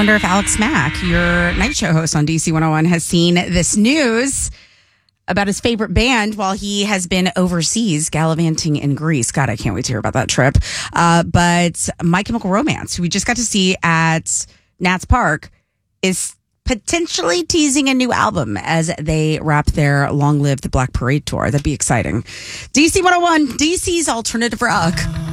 wonder if Alex Mack, your night show host on DC 101, has seen this news about his favorite band while he has been overseas gallivanting in Greece. God, I can't wait to hear about that trip. But My Chemical Romance, who we just got to see at Nats Park, is potentially teasing a new album as they wrap their Long Live the Black Parade tour. That'd be exciting. DC 101, DC's alternative rock.